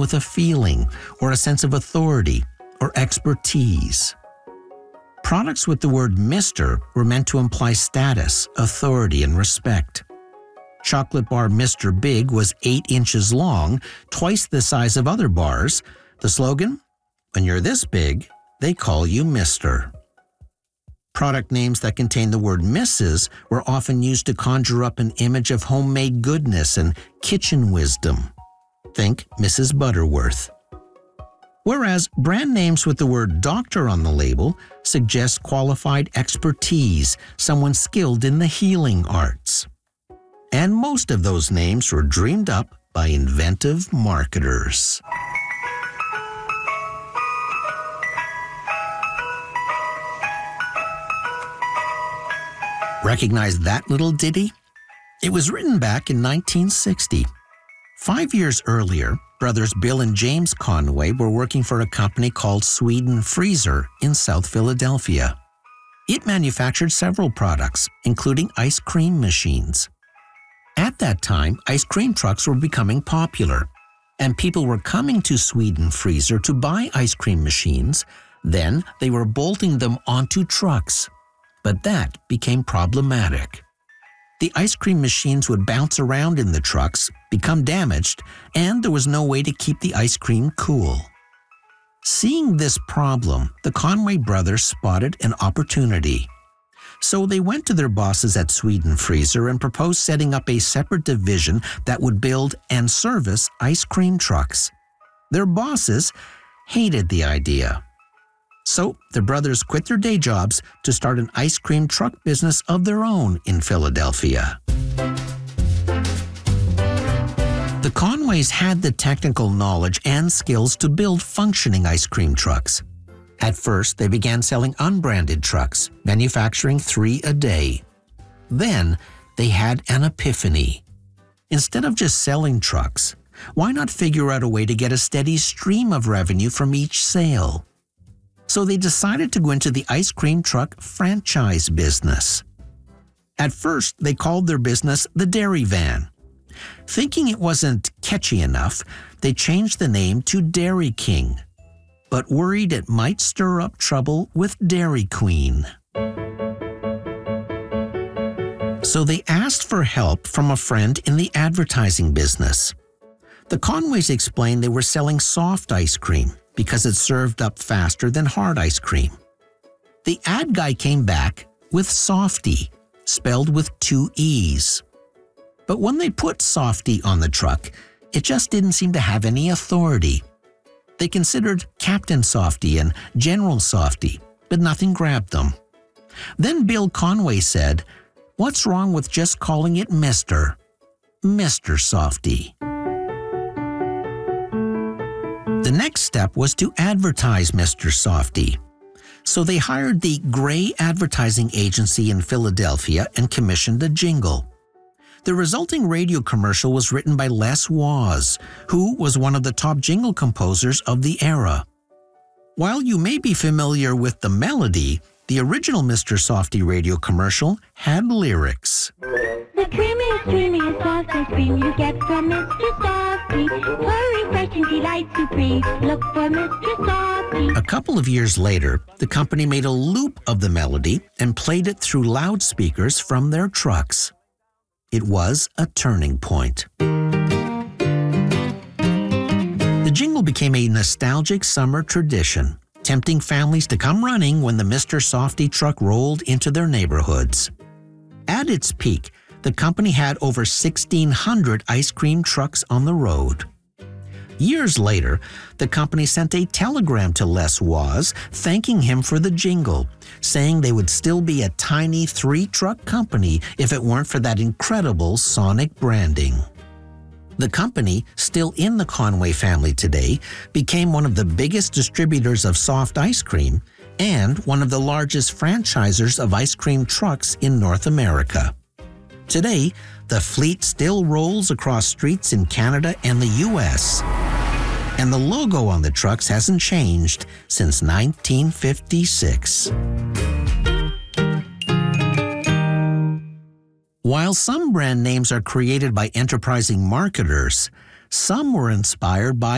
with a feeling or a sense of authority or expertise. Products with the word Mr. were meant to imply status, authority, and respect. Chocolate bar Mr. Big was 8 inches long, twice the size of other bars. The slogan? When you're this big, they call you Mr. Product names that contain the word Mrs. were often used to conjure up an image of homemade goodness and kitchen wisdom. Think Mrs. Butterworth. Whereas brand names with the word doctor on the label suggest qualified expertise, someone skilled in the healing arts. And most of those names were dreamed up by inventive marketers. Recognize that little ditty? It was written back in 1960. 5 years earlier, brothers Bill and James Conway were working for a company called Sweden Freezer in South Philadelphia. It manufactured several products, including ice cream machines. At that time, ice cream trucks were becoming popular, and people were coming to Sweden Freezer to buy ice cream machines. Then they were bolting them onto trucks. But that became problematic. The ice cream machines would bounce around in the trucks, become damaged, and there was no way to keep the ice cream cool. Seeing this problem, the Conway brothers spotted an opportunity. So they went to their bosses at Sweden Freezer and proposed setting up a separate division that would build and service ice cream trucks. Their bosses hated the idea. So the brothers quit their day jobs to start an ice cream truck business of their own in Philadelphia. The Conways had the technical knowledge and skills to build functioning ice cream trucks. At first, they began selling unbranded trucks, manufacturing 3 a day. Then, they had an epiphany. Instead of just selling trucks, why not figure out a way to get a steady stream of revenue from each sale? So they decided to go into the ice cream truck franchise business. At first, they called their business the Dairy Van. Thinking it wasn't catchy enough, they changed the name to Dairy King, but worried it might stir up trouble with Dairy Queen. So they asked for help from a friend in the advertising business. The Conways explained they were selling soft ice cream because it served up faster than hard ice cream. The ad guy came back with Softy, spelled with 2 E's. But when they put Softy on the truck, it just didn't seem to have any authority. They considered Captain Softy and General Softy, but nothing grabbed them. Then Bill Conway said, "What's wrong with just calling it Mr. Softy?" The next step was to advertise Mr. Softy. So they hired the Gray Advertising Agency in Philadelphia and commissioned a jingle. The resulting radio commercial was written by Les Waz, who was one of the top jingle composers of the era. While you may be familiar with the melody, the original Mr. Softy radio commercial had lyrics. The creamy soft ice cream you get from Mr. Softy. For refreshing delight supreme, look for Mr. Softy. A couple of years later, the company made a loop of the melody and played it through loudspeakers from their trucks. It was a turning point. The jingle became a nostalgic summer tradition, tempting families to come running when the Mr. Softy truck rolled into their neighborhoods. At its peak, the company had over 1,600 ice cream trucks on the road. Years later, the company sent a telegram to Les Waz thanking him for the jingle, saying they would still be a tiny 3-truck company if it weren't for that incredible sonic branding. The company, still in the Conway family today, became one of the biggest distributors of soft ice cream and one of the largest franchisors of ice cream trucks in North America. Today, the fleet still rolls across streets in Canada and the U.S., and the logo on the trucks hasn't changed since 1956. While some brand names are created by enterprising marketers, some were inspired by